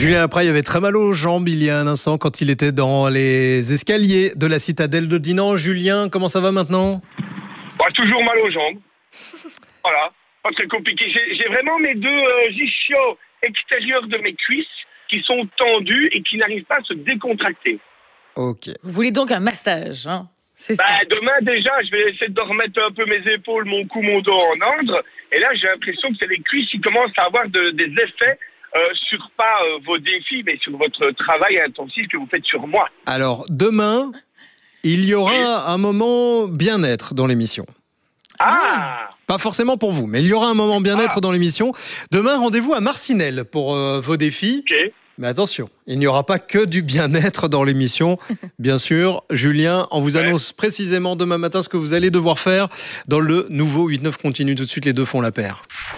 Julien Lapraille avait très mal aux jambes il y a un instant quand il était dans les escaliers de la citadelle de Dinan. Julien, comment ça va maintenant ? Toujours mal aux jambes. Voilà, pas très compliqué. J'ai vraiment mes deux ischios extérieurs de mes cuisses qui sont tendus et qui n'arrivent pas à se décontracter. Ok. Vous voulez donc un massage, hein ? C'est ça. Demain déjà, je vais essayer de remettre un peu mes épaules, mon cou, mon dos en ordre. Et là, j'ai l'impression que c'est les cuisses qui commencent à avoir des effets sur pas vos défis, mais sur votre travail intensif que vous faites sur moi. Alors, demain, il y aura un moment bien-être dans l'émission. Ah. Pas forcément pour vous, mais il y aura un moment bien-être dans l'émission. Demain, rendez-vous à Marcinelle pour vos défis. Ok. Mais attention, il n'y aura pas que du bien-être dans l'émission. Bien sûr, Julien, on vous annonce précisément demain matin ce que vous allez devoir faire dans le nouveau 8-9 continue. Tout de suite, les deux font la paire.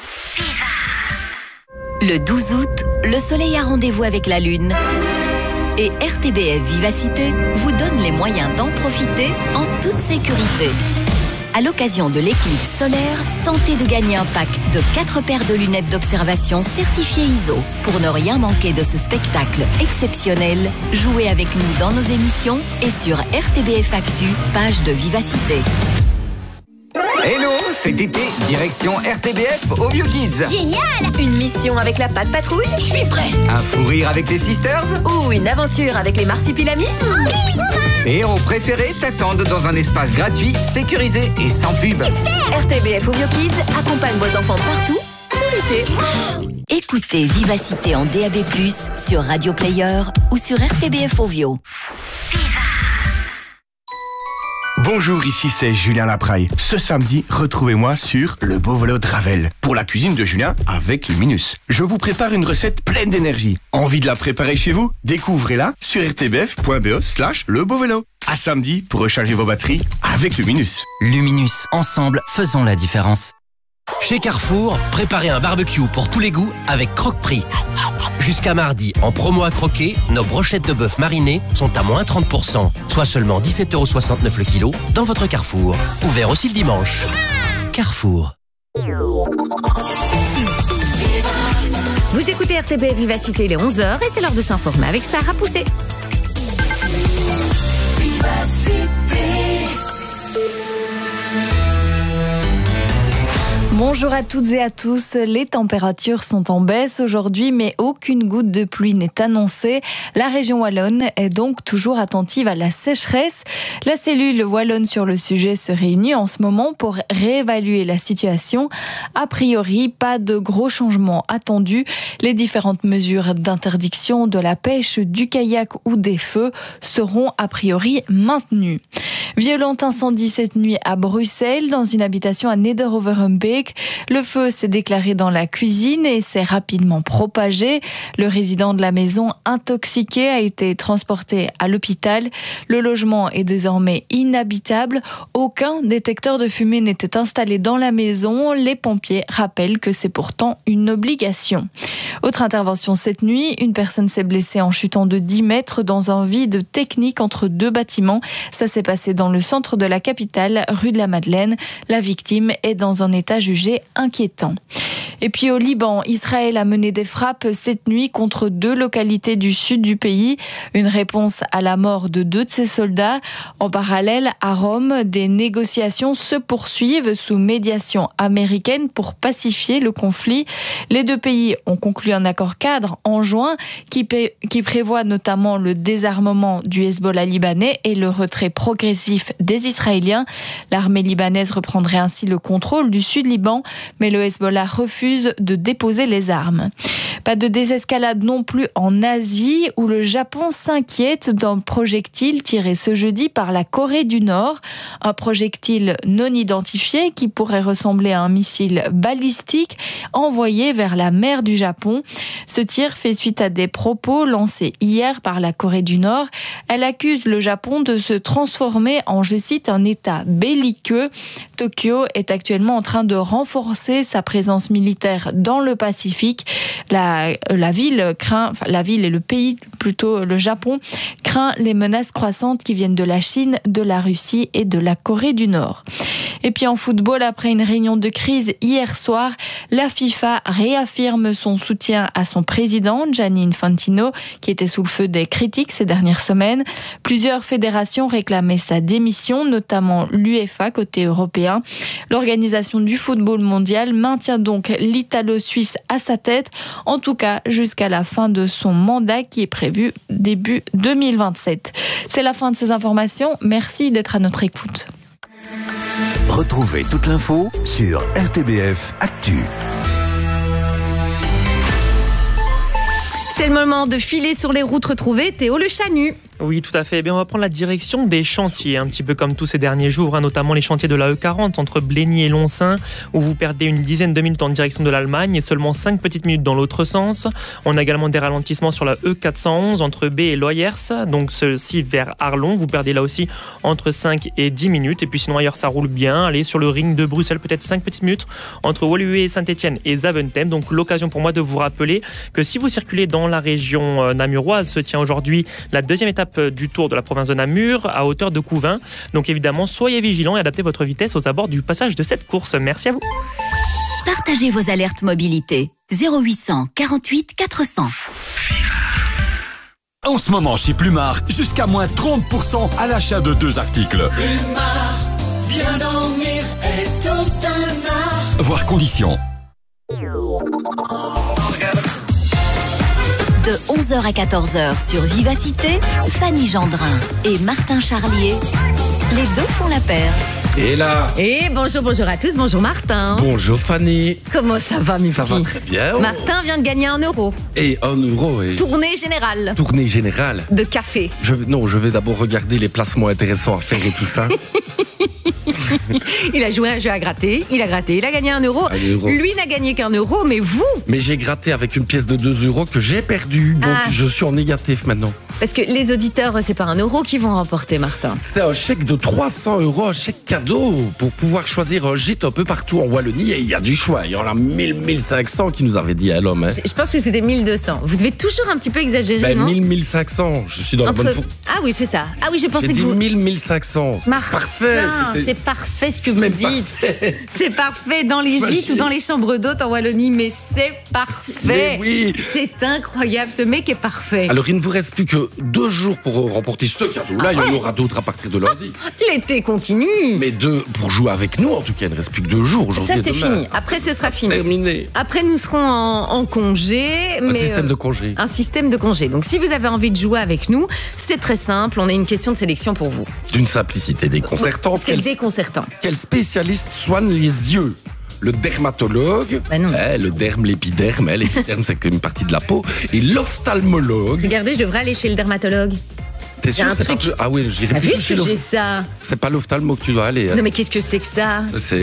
Le 12 août, le soleil a rendez-vous avec la lune. Et RTBF Vivacité vous donne les moyens d'en profiter en toute sécurité. À l'occasion de l'éclipse solaire, tentez de gagner un pack de 4 paires de lunettes d'observation certifiées ISO. Pour ne rien manquer de ce spectacle exceptionnel, jouez avec nous dans nos émissions et sur RTBF Actu, page de Vivacité. Hello, cet été, direction RTBF au Bio Kids. Génial! Une mission avec la Patte Patrouille? Je suis prêt! Un fou rire avec les Sisters. Ou une aventure avec les Marsupilamis? Tes héros préférés t'attendent dans un espace gratuit, sécurisé et sans pub. Super! RTBF au Bio Kids accompagne vos enfants partout, tout l'été. Écoutez Vivacité en DAB+, sur Radio Player ou sur RTBF Ovio. Bonjour, ici c'est Julien Lapraille. Ce samedi, retrouvez-moi sur Le Beau Vélo de Ravel pour la cuisine de Julien avec Luminus. Je vous prépare une recette pleine d'énergie. Envie de la préparer chez vous? Découvrez-la sur rtbf.be/lebeauvélo. À samedi pour recharger vos batteries avec Luminus. Luminus, ensemble, faisons la différence. Chez Carrefour, préparez un barbecue pour tous les goûts avec Croque-Prix. Jusqu'à mardi, en promo à croquer, nos brochettes de bœuf marinées sont à moins 30%, soit seulement 17,69€ le kilo, dans votre Carrefour. Ouvert aussi le dimanche. Carrefour. Vous écoutez RTBF Vivacité, il est 11h et c'est l'heure de s'informer avec Sarah Poussé. Bonjour à toutes et à tous. Les températures sont en baisse aujourd'hui, mais aucune goutte de pluie n'est annoncée. La région wallonne est donc toujours attentive à la sécheresse. La cellule wallonne sur le sujet se réunit en ce moment pour réévaluer la situation. A priori, pas de gros changements attendus. Les différentes mesures d'interdiction de la pêche, du kayak ou des feux seront a priori maintenues. Violent incendie cette nuit à Bruxelles, dans une habitation à Neder-Overhembeek. Le feu s'est déclaré dans la cuisine et s'est rapidement propagé. Le résident de la maison, intoxiqué, a été transporté à l'hôpital. Le logement est désormais inhabitable. Aucun détecteur de fumée n'était installé dans la maison. Les pompiers rappellent que c'est pourtant une obligation. Autre intervention cette nuit, une personne s'est blessée en chutant de 10 mètres dans un vide technique entre deux bâtiments. Ça s'est passé dans le centre de la capitale, rue de la Madeleine. La victime est dans un état jugé inquiétant. Et puis au Liban, Israël a mené des frappes cette nuit contre 2 localités du sud du pays. Une réponse à la mort de 2 de ses soldats. En parallèle, à Rome, des négociations se poursuivent sous médiation américaine pour pacifier le conflit. Les 2 pays ont conclu un accord cadre en juin qui prévoit notamment le désarmement du Hezbollah libanais et le retrait progressif des Israéliens. L'armée libanaise reprendrait ainsi le contrôle du sud Liban, mais le Hezbollah refuse de déposer les armes. Pas de désescalade non plus en Asie, où le Japon s'inquiète d'un projectile tiré ce jeudi par la Corée du Nord. Un projectile non identifié qui pourrait ressembler à un missile balistique envoyé vers la mer du Japon. Ce tir fait suite à des propos lancés hier par la Corée du Nord. Elle accuse le Japon de se transformer en, je cite, un État belliqueux. Tokyo est actuellement en train de renforcer sa présence militaire dans le Pacifique. La ville et le pays plutôt le Japon, craint les menaces croissantes qui viennent de la Chine, de la Russie et de la Corée du Nord. Et puis en football, après une réunion de crise hier soir, la FIFA réaffirme son soutien à son président, Gianni Infantino, qui était sous le feu des critiques ces dernières semaines. Plusieurs fédérations réclamaient sa démission, notamment l'UEFA côté européen. L'organisation du football mondial maintient donc l'Italo-Suisse à sa tête, en tout cas jusqu'à la fin de son mandat qui est prévu début 2027. C'est la fin de ces informations. Merci d'être à notre écoute. Retrouvez toute l'info sur RTBF Actu. C'est le moment de filer sur les routes retrouvées. Théo Le Chanu. Oui, tout à fait. Eh bien, on va prendre la direction des chantiers, un petit peu comme tous ces derniers jours, notamment les chantiers de la E40 entre Blény et Loncin, où vous perdez une dizaine de minutes en direction de l'Allemagne et seulement 5 petites minutes dans l'autre sens. On a également des ralentissements sur la E411 entre B et Loyers, donc ceci vers Arlon. Vous perdez là aussi entre 5 et 10 minutes. Et puis sinon, ailleurs, ça roule bien. Allez, sur le ring de Bruxelles, peut-être 5 petites minutes entre Woluwe et Saint-Etienne et Zaventem. Donc, l'occasion pour moi de vous rappeler que si vous circulez dans la région namuroise, se tient aujourd'hui la deuxième étape du Tour de la province de Namur à hauteur de Couvin. Donc évidemment, soyez vigilants et adaptez votre vitesse aux abords du passage de cette course. Merci à vous. Partagez vos alertes mobilité. 0800 48 400. En ce moment chez Plumard, jusqu'à moins 30% à l'achat de 2 articles. Plumard, bien dormir est tout un art. Voir conditions. De 11h à 14h sur Vivacité, Fanny Gendrin et Martin Charlier, les deux font la paire. Et là. Et bonjour à tous, bonjour Martin. Bonjour Fanny. Comment ça va, mes Ça petits? va très bien. Martin vient de gagner 1 euro. Et 1 euro. Et... Tournée générale. Tournée générale. De café. Je vais d'abord regarder les placements intéressants à faire et tout ça. Il a joué un jeu à gratter, il a gagné 1 euro. 1 euro. Lui n'a gagné qu'1 euro, mais vous? Mais j'ai gratté avec une pièce de 2 euros que j'ai perdue, donc je suis en négatif maintenant. Parce que les auditeurs, c'est pas 1 euro qu'ils vont remporter, Martin. C'est un chèque de 300 euros, un chèque cadeau pour pouvoir choisir un gîte un peu partout en Wallonie. Et il y a du choix. Il y en a 1500 qui nous avaient dit à l'homme. Hein. Je pense que c'était 1200. Vous devez toujours un petit peu exagérer, non? 1500. Je suis dans la bonne faute. Ah oui, c'est ça. Ah oui, je pensais que vous... 1500. Parfait. C'est parfait ce que vous dites. C'est parfait dans les gîtes ou dans les chambres d'hôtes en Wallonie, mais c'est parfait. Mais oui. C'est incroyable. Ce mec est parfait. Alors, il ne vous reste plus que 2 jours pour remporter ce cadeau-là. Il y en aura d'autres à partir de lundi. L'été continue. Mais 2 pour jouer avec nous, en tout cas, il ne reste plus que 2 jours. Ça, c'est fini. Après, ce sera fini. Terminé. Après, nous serons en congé. Un système de congé. Un système de congé. Donc, si vous avez envie de jouer avec nous, c'est très simple. On a une question de sélection pour vous. D'une simplicité déconcertante. C'est déconcertant. Quel spécialiste soigne les yeux? Le dermatologue, le derme, l'épiderme, l'épiderme c'est une partie de la peau, et l'ophtalmologue. Regardez, je devrais aller chez le dermatologue. T'es sûr? Ah oui, j'irai plus chez l'ophtalmo. J'ai ça. C'est pas l'ophtalmo que tu dois aller. Non mais qu'est-ce que c'est que ça?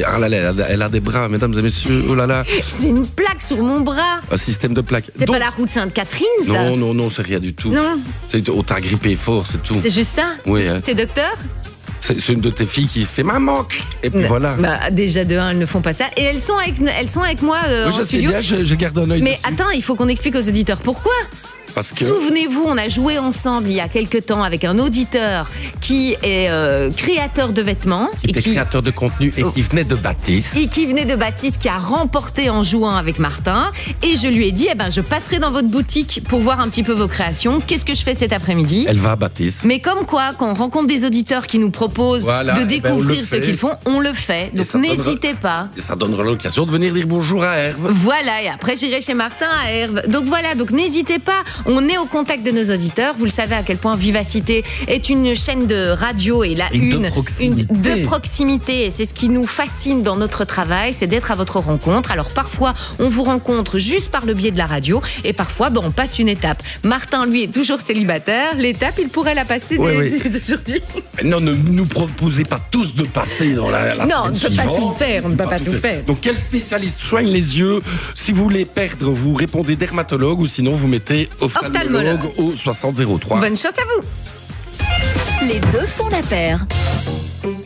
Elle a des bras, mesdames et messieurs. Oh là là. J'ai une plaque sur mon bras. Un système de plaques. C'est pas la route Sainte-Catherine, ça? Non, c'est rien du tout. Non. T'as grippé fort, c'est tout. C'est juste ça? Oui. T'es docteur? C'est une de tes filles qui fait maman. Et puis voilà. Bah, déjà de 1, elles ne font pas ça. Et elles sont avec moi en studio. Je sais bien, je garde un œil Mais dessus. attends, il faut qu'on explique aux auditeurs pourquoi. Parce que... Souvenez-vous, on a joué ensemble il y a quelques temps avec un auditeur qui est créateur de vêtements. Qui était créateur de contenu et qui venait de Baptiste. Et qui venait de Baptiste, qui a remporté en jouant avec Martin. Et je lui ai dit, je passerai dans votre boutique pour voir un petit peu vos créations. Qu'est-ce que je fais cet après-midi? Elle va à Baptiste. Mais comme quoi, quand on rencontre des auditeurs qui nous proposent de découvrir ce qu'ils font, on le fait. Donc n'hésitez pas. Et ça donnera l'occasion de venir dire bonjour à Herve. Voilà, et après j'irai chez Martin à Herve. Donc voilà, donc n'hésitez pas. On est au contact de nos auditeurs. Vous le savez à quel point Vivacité est une chaîne de radio et de proximité. Et c'est ce qui nous fascine dans notre travail, c'est d'être à votre rencontre. Alors parfois, on vous rencontre juste par le biais de la radio et parfois, on passe une étape. Martin, lui, est toujours célibataire. L'étape, il pourrait la passer dès aujourd'hui. Non, ne nous proposez pas tous de passer dans la non, on ne peut pas tout faire. On ne peut pas tout faire. Donc, quel spécialiste soigne les yeux? Si vous voulez perdre, vous répondez dermatologue ou sinon vous mettez ophtalmologue au 60 03. Bonne chance à vous. Les deux font la paire.